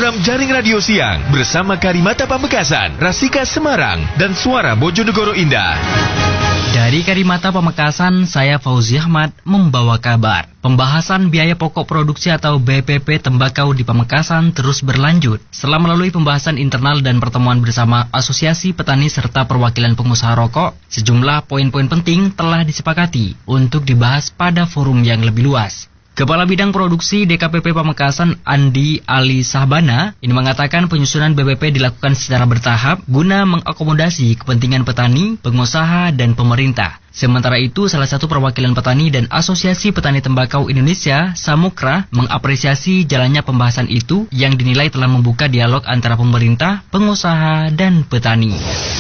program Jaring Radio Siang bersama Karimata Pamekasan, Rasika Semarang, dan Suara Bojonegoro Indah. Dari Karimata Pamekasan, saya Fauzi Ahmad membawa kabar. Pembahasan biaya pokok produksi atau BPP tembakau di Pamekasan terus berlanjut. Setelah melalui pembahasan internal dan pertemuan bersama Asosiasi Petani serta perwakilan pengusaha rokok, sejumlah poin-poin penting telah disepakati untuk dibahas pada forum yang lebih luas. Kepala Bidang Produksi DKPP Pamekasan Andi Ali Sahbana ini mengatakan penyusunan BPP dilakukan secara bertahap guna mengakomodasi kepentingan petani, pengusaha, dan pemerintah. Sementara itu, salah satu perwakilan petani dan Asosiasi Petani Tembakau Indonesia, Samukra, mengapresiasi jalannya pembahasan itu yang dinilai telah membuka dialog antara pemerintah, pengusaha, dan petani.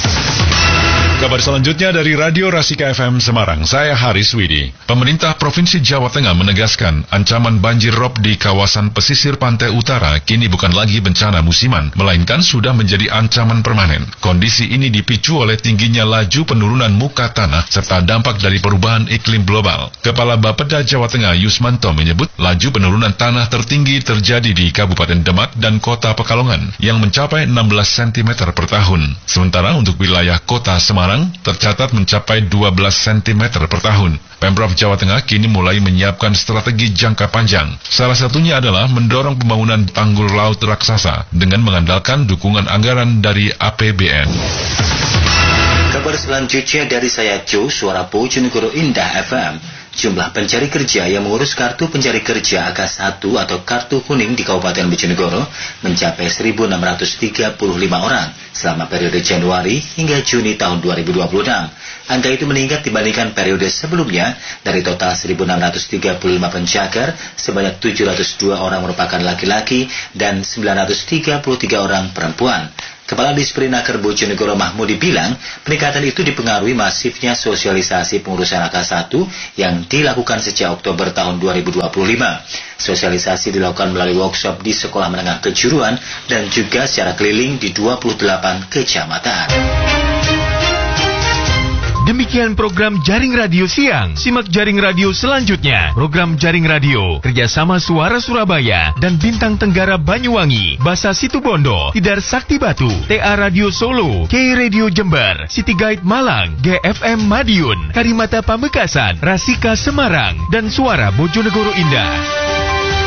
Kabar selanjutnya dari Radio Rasika FM Semarang, saya Haris Widi. Pemerintah Provinsi Jawa Tengah menegaskan ancaman banjir rob di kawasan pesisir pantai utara kini bukan lagi bencana musiman, melainkan sudah menjadi ancaman permanen. Kondisi ini dipicu oleh tingginya laju penurunan muka tanah serta dampak dari perubahan iklim global. Kepala Bapeda Jawa Tengah Yusmanto menyebut laju penurunan tanah tertinggi terjadi di Kabupaten Demak dan Kota Pekalongan yang mencapai 16 cm per tahun. Sementara untuk wilayah Kota Semarang tercatat mencapai 12 cm per tahun. Pemprov Jawa Tengah kini mulai menyiapkan strategi jangka panjang. Salah satunya adalah mendorong pembangunan tanggul laut raksasa dengan mengandalkan dukungan anggaran dari APBN. Kabar selanjutnya dari saya Joe, Suara Bojonegoro Indah FM. Jumlah pencari kerja yang mengurus kartu pencari kerja AK1 atau kartu kuning di Kabupaten Bojonegoro mencapai 1.635 orang selama periode Januari hingga Juni tahun 2026. Angka itu meningkat dibandingkan periode sebelumnya. Dari total 1.635 pencagar, sebanyak 702 orang merupakan laki-laki dan 933 orang perempuan. Kepala Disperinaker Bojonegoro Mahmudi bilang, peningkatan itu dipengaruhi masifnya sosialisasi pengurusan AK1 yang dilakukan sejak Oktober tahun 2025. Sosialisasi dilakukan melalui workshop di sekolah menengah kejuruan dan juga secara keliling di 28 kecamatan. Demikian program Jaring Radio Siang. Simak Jaring Radio selanjutnya. Program Jaring Radio kerjasama Suara Surabaya dan Bintang Tenggara Banyuwangi, Basa Situbondo, Tidar Sakti Batu, TA Radio Solo, K Radio Jember, City Guide Malang, GFM Madiun, Karimata Pamekasan, Rasika Semarang, dan Suara Bojonegoro Indah.